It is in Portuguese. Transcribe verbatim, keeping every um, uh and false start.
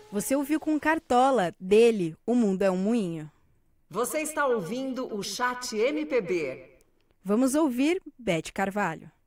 Você ouviu com Cartola, dele, O Mundo é um Moinho. Você está ouvindo o Chat M P B. Vamos ouvir Bete Carvalho.